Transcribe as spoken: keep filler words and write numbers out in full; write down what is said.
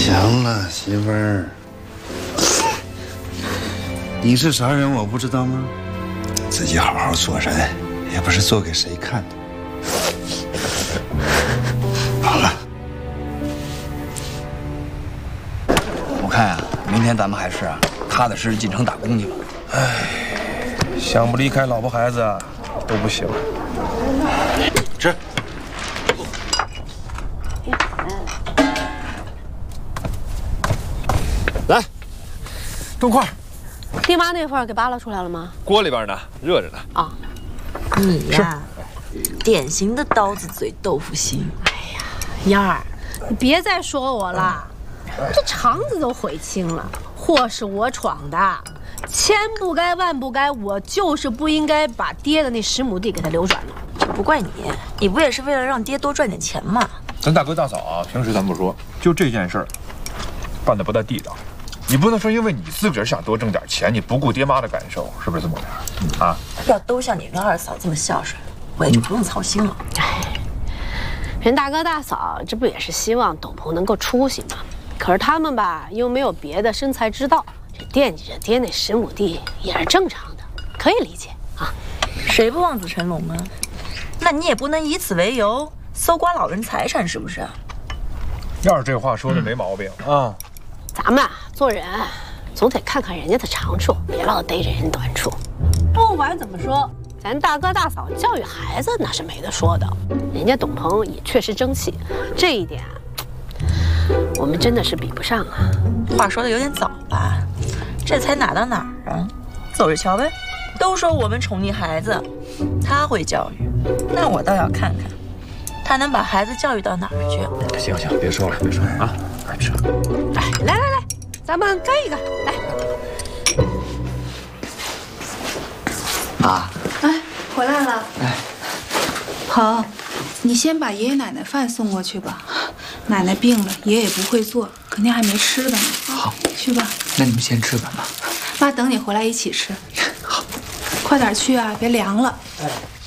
行了，媳妇儿，你是啥人我不知道吗？自己好好做人，也不是做给谁看的。好了， 我看啊，明天咱们还是啊，踏踏实实进城打工去吧。 唉，想不离开老婆孩子都不行。 吃。 来，动筷。 爹妈那份给扒拉出来了吗？ 锅里边呢，热着呢。 啊， 你呀，典型的刀子嘴豆腐心。 哎呀，燕儿，你别再说我了，这肠子都悔青了。祸是我闯的，千不该万不该，我就是不应该把爹的那十亩地给他流转了。 这不怪你，你不也是为了让爹多赚点钱吗？ 咱大哥大嫂啊，平时咱不说，就这件事儿，办得不太地道。你不能说因为你自个儿想多挣点钱，你不顾爹妈的感受，是不是这么回事？啊？ 要都像你跟二嫂这么孝顺，我也就不用操心了。 哎，人大哥大嫂这不也是希望斗篷能够出息吗？可是他们吧，又没有别的生财之道，这惦记着爹那十亩地也是正常的，可以理解啊。 谁不望子成龙啊？那你也不能以此为由搜刮老人财产，是不是？ 要是这话说的没毛病啊。 咱们啊，做人总得看看人家的长处，别老逮着人短处。不管怎么说，咱大哥大嫂教育孩子那是没得说的，人家董鹏也确实争气，这一点我们真的是比不上啊。 话说的有点早吧？这才哪到哪儿啊？走着瞧呗。都说我们宠溺孩子，他会教育，那我倒要看看，他能把孩子教育到哪儿去。 行行，别说了，别说了啊，快吃。 来来来来，咱们干一个，来。 妈， 哎，回来了。 哎， 好，你先把爷爷奶奶饭送过去吧。奶奶病了，爷爷也不会做，肯定还没吃的呢。 好， 去吧。 那你们先吃吧，妈。 妈等你回来一起吃。好，快点去啊，别凉了。 哎。